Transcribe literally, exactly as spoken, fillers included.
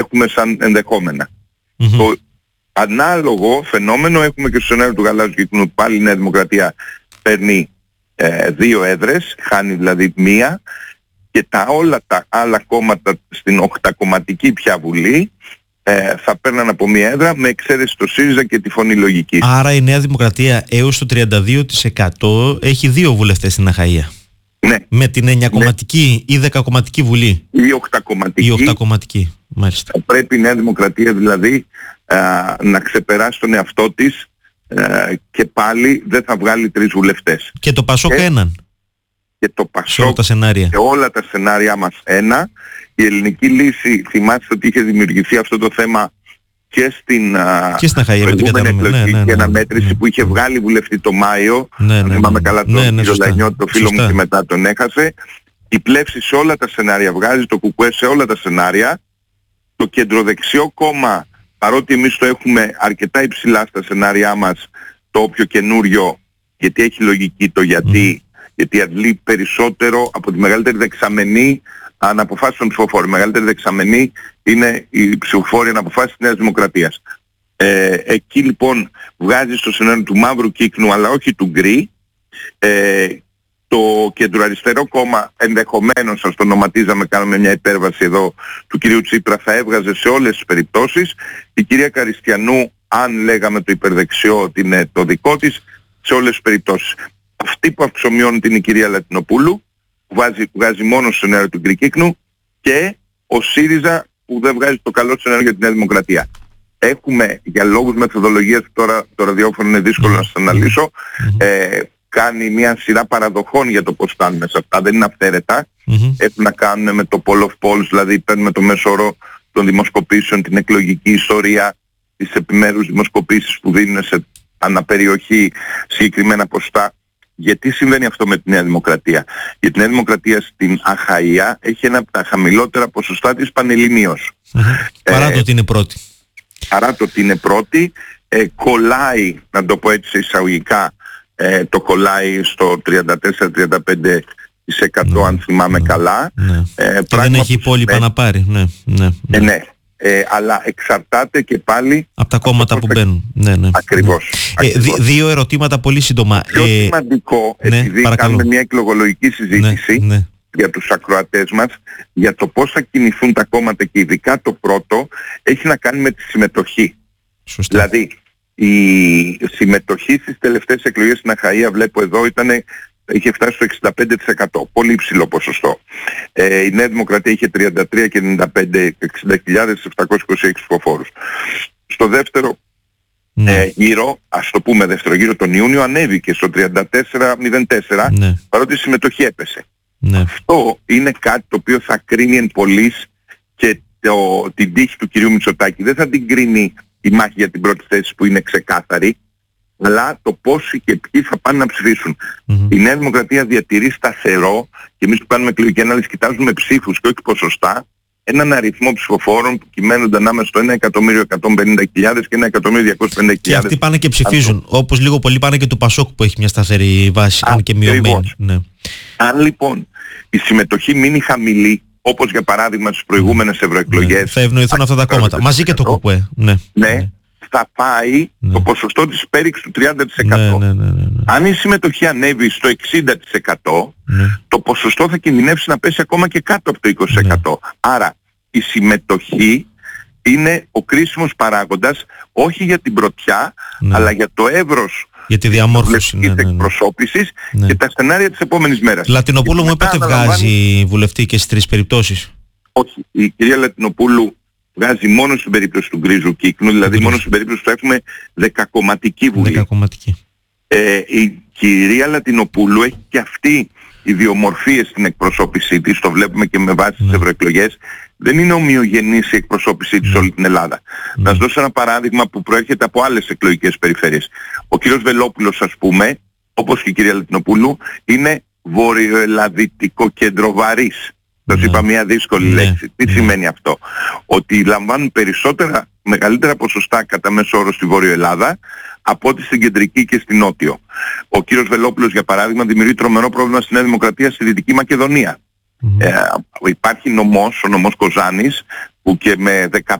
έχουμε σαν ενδεχόμενα. Mm-hmm. Το ανάλογο φαινόμενο έχουμε και στο σενάριο του Γαλάζιου Κύκνου. Πάλι η Νέα Δημοκρατία παίρνει ε, δύο έδρες, χάνει δηλαδή μία, και τα όλα τα άλλα κόμματα στην οχτακομματική πια Βουλή ε, θα παίρναν από μία έδρα, με εξαίρεση το ΣΥΡΙΖΑ και τη Φωνή Λογικής. Άρα η Νέα Δημοκρατία έως το τριάντα δύο τοις εκατό έχει δύο βουλευτές στην Αχαΐα. Ναι. Με την εννιακομματική ή δεκακομματική Βουλή. Η οχτακομματική. Η οχτακομματική, μάλιστα. Θα πρέπει η Νέα Δημοκρατία δηλαδή α, να ξεπεράσει τον εαυτό της α, και πάλι δεν θα βγάλει τρεις βουλευτές. Και το Πασόκ και, έναν. Και το Σε όλα Πασόκ τα σενάρια. και όλα τα σενάρια μας ένα. Η ελληνική λύση, θυμάστε ότι είχε δημιουργηθεί αυτό το θέμα και στην, και στην Αχαΐα, προηγούμενη εκλογική ναι, ναι, ναι, αναμέτρηση, ναι, που είχε ναι. βγάλει βουλευτή το Μάιο, Ναι, αν ναι, θυμάμαι ναι, καλά, τον ναι, ναι, κύριο σωστά. Λανιώτη, το φίλο Σωστά. μου, και μετά τον έχασε. Η πλεύση σε όλα τα σενάρια βγάζει το ΚΚΕ σε όλα τα σενάρια. Το κεντροδεξιό κόμμα, παρότι εμείς το έχουμε αρκετά υψηλά στα σενάρια μας, το όποιο καινούριο, γιατί έχει λογική το γιατί, mm. γιατί αντλεί περισσότερο από τη μεγαλύτερη δεξαμενή αναποφάσεων ψηφοφόρων. Η μεγαλύτερη δεξαμενή είναι η ψηφοφόρη αναποφάσεις της Νέας Δημοκρατίας. Ε, εκεί λοιπόν βγάζει στο σενάριο του μαύρου κύκνου, αλλά όχι του γκρι. Ε, το κεντροαριστερό κόμμα, ενδεχομένως, σας το ονοματίζαμε, κάναμε μια υπέρβαση εδώ, του κυρίου Τσίπρα, θα έβγαζε σε όλες τις περιπτώσεις. Η κυρία Καριστιανού, αν λέγαμε το υπερδεξιό ότι είναι το δικό της, σε όλες τις περιπτώσεις. Αυτή που αυξομειώνεται είναι η κυρία Λατινοπούλου, που βγάζει, βγάζει μόνο στο σενάριο του γκρικύκνου, και ο ΣΥΡΙΖΑ, που δεν βγάζει το καλό σενάριο για τη Νέα Δημοκρατία. Έχουμε, για λόγους μεθοδολογίας που τώρα το ραδιόφωνο είναι δύσκολο να σας αναλύσω, ε, κάνει μια σειρά παραδοχών για το πώς φτάνουμε σε αυτά. Δεν είναι αυθαίρετα. Mm-hmm. Έχουν να κάνουν με το poll of polls, δηλαδή παίρνουμε το μέσο όρο των δημοσκοπήσεων, την εκλογική ιστορία, τις επιμέρους δημοσκοπήσεις που δίνουν σε αναπεριοχή συγκεκριμένα ποσοστά. Γιατί συμβαίνει αυτό με τη Νέα Δημοκρατία? Γιατί η Νέα Δημοκρατία στην Αχαΐα έχει ένα από τα χαμηλότερα ποσοστά της πανελληνίως. Mm-hmm. Ε, Παρά το ότι είναι πρώτη. Παρά το ότι είναι πρώτη, ε, κολλάει, να το πω έτσι εισαγωγικά, ε, το κολλάει στο τριάντα τέσσερα με τριάντα πέντε τοις εκατό, ναι, αν θυμάμαι, ναι, καλά. Ναι. Ε, και δεν έχει υπόλοιπα να πάρει. Ναι, ναι, ναι. Ε, ναι. Ε, αλλά εξαρτάται και πάλι από τα κόμματα που μπαίνουν. Ναι, ναι. Ακριβώς. Ναι. Ε, δι, δύο ερωτήματα πολύ σύντομα. Πιο ε, σημαντικό, ναι, επειδή παρακαλώ. κάνουμε μια εκλογολογική συζήτηση, ναι, ναι, για τους ακροατές μας, για το πώς θα κινηθούν τα κόμματα, και ειδικά το πρώτο έχει να κάνει με τη συμμετοχή. Σωστά. Δηλαδή η συμμετοχή στις τελευταίες εκλογές στην Αχαΐα, βλέπω εδώ, ήτανε, είχε φτάσει στο εξήντα πέντε τοις εκατό, πολύ υψηλό ποσοστό. Ε, η Νέα Δημοκρατία είχε τριάντα τρία και ενενήντα πέντε, εξήντα χιλιάδες επτακόσιους είκοσι έξι ψηφοφόρους. Στο δεύτερο ναι. ε, γύρο, ας το πούμε δεύτερο γύρο, τον Ιούνιο, ανέβηκε στο τριάντα τέσσερα μηδέν τέσσερα, ναι, παρότι η συμμετοχή έπεσε. Ναι. Αυτό είναι κάτι το οποίο θα κρίνει εν πολλοίς και το, την τύχη του κυρίου Μητσοτάκη. Δεν θα την κρίνει η μάχη για την πρώτη θέση, που είναι ξεκάθαρη, αλλά το πόσοι και ποιοι θα πάνε να ψηφίσουν. Mm-hmm. Η Νέα Δημοκρατία διατηρεί σταθερό, και εμείς που κάνουμε εκλογική ανάλυση κοιτάζουμε ψήφους και όχι ποσοστά, έναν αριθμό ψηφοφόρων που κυμαίνονται ανάμεσα στο ένα εκατομμύριο εκατόν πενήντα χιλιάδες και ένα εκατομμύριο διακόσιες πενήντα χιλιάδες. Και αυτοί πάνε και ψηφίζουν, αυτό. Όπως λίγο πολύ πάνε και του Πασόκ, που έχει μια σταθερή βάση, αν και μειωμένη. Ναι. Αν λοιπόν η συμμετοχή μείνει χαμηλή, όπως για παράδειγμα στις προηγούμενες ευρωεκλογές, ναι, θα ευνοηθούν αυτά τα κόμματα, μαζί και το ΚΚΕ. Ναι, ναι, ναι, θα πάει ναι. το ποσοστό της πέριξης του τριάντα τοις εκατό. Ναι, ναι, ναι, ναι, ναι. Αν η συμμετοχή ανέβει στο εξήντα τοις εκατό, ναι, το ποσοστό θα κινδυνεύσει να πέσει ακόμα και κάτω από το είκοσι τοις εκατό. Ναι. Άρα η συμμετοχή είναι ο κρίσιμος παράγοντας, όχι για την πρωτιά, ναι, αλλά για το εύρος, για τη διαμόρφωση, ναι, ναι, ναι, εκπροσώπησης, ναι, και τα σενάρια της επόμενης μέρας. Λατινοπούλου μου είπατε βγάζει βουλευτή και στις τρεις περιπτώσεις? Όχι, η κυρία Λατινοπούλου βγάζει μόνο στην περίπτωση του γκρίζου κύκνου, δηλαδή μόνο στην περίπτωση που έχουμε δεκακομματική Βουλή. Δεκακομματική. Ε, η κυρία Λατινοπούλου έχει και αυτή ιδιομορφίες στην εκπροσώπησή της, το βλέπουμε και με βάση, ναι, τις ευρωεκλογές. Δεν είναι ομοιογενής η εκπροσώπησή της, ναι, όλη την Ελλάδα. Ναι. Να σας δώσω ένα παράδειγμα που προέρχεται από άλλες εκλογικές περιφέρειες. Ο κύριος Βελόπουλος, ας πούμε, όπως και η κυρία Λατινοπούλου, είναι βορειοελλαδιτικό κεντροβαρής. Θα σας είπα μια δύσκολη ναι, λέξη. Τι ναι. σημαίνει αυτό? Ότι λαμβάνουν περισσότερα, μεγαλύτερα ποσοστά κατά μέσο όρο στη Βόρειο Ελλάδα από ό,τι στην Κεντρική και στην Νότιο. Ο κύριος Βελόπουλος, για παράδειγμα, δημιουργεί τρομερό πρόβλημα στη Νέα Δημοκρατία στη Δυτική Μακεδονία. Mm-hmm. Ε, υπάρχει νομός, ο νομός Κοζάνης, που και με